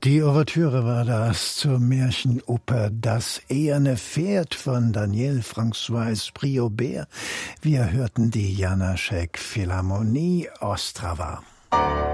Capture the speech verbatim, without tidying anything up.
Die Ouvertüre war das zur Märchenoper Das eherne Pferd von Daniel François Esprit-Aubert. Wir hörten die Janáček Philharmonie Ostrava.